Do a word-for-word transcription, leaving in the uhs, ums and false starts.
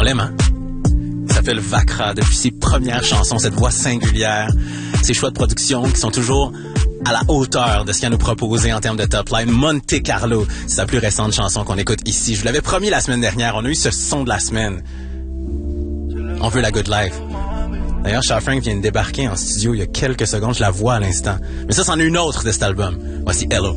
l'aime, hein? Ça s'appelle Vakra depuis ses premières chansons, cette voix singulière, ses choix de production qui sont toujours à la hauteur de ce qu'il a nous proposé en termes de top line. Monte Carlo, c'est sa plus récente chanson qu'on écoute ici. Je vous l'avais promis la semaine dernière, on a eu ce son de la semaine. On veut la good life. D'ailleurs, Charles Frank vient de débarquer en studio il y a quelques secondes, je la vois à l'instant. Mais ça, c'en est une autre de cet album. Voici Hello.